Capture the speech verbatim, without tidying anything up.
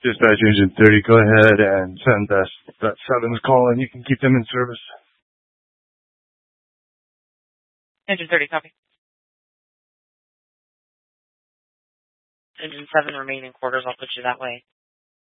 Dispatch Engine thirty, go ahead and send us that seven's call and you can keep them in service. Engine thirty, copy. Engine seven remaining quarters, I'll put you that way.